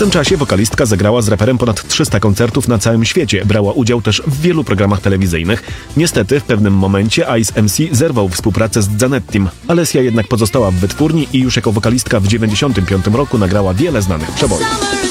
tym czasie wokalistka zagrała z raperem ponad 300 koncertów na całym świecie. Brała udział też w wielu programach telewizyjnych. Niestety w pewnym momencie Ice MC zerwał współpracę z Zanettim. Alessia jednak pozostała w wytwórni i już jako wokalistka w 1995 roku nagrała wiele znanych przebojów.